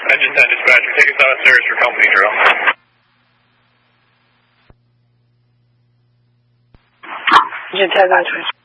Engine 10 dispatcher, take us downstairs for company drill. Engine 10 dispatcher.